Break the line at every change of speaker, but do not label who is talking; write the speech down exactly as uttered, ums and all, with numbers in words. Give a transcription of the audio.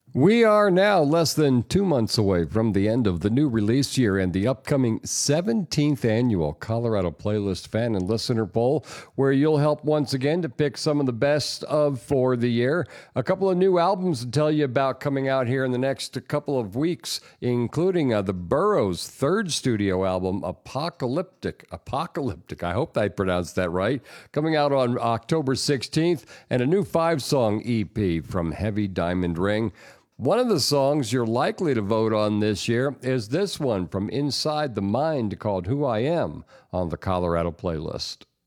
We are now less than two months away from the end of the new release year and the upcoming seventeenth annual Colorado Playlist Fan and Listener Poll, where you'll help once again to pick some of the best of for the year. A couple of new albums to tell you about coming out here in the next couple of weeks, including uh, the Burroughs' third studio album, Apocalyptic. Apocalyptic, I hope I pronounced that right, coming out on October sixteenth, and a new five-song E P from Heavy Diamond Ring. One of the songs you're likely to vote on this year is this one from Inside the Mind called Who I Am on the Colorado Playlist.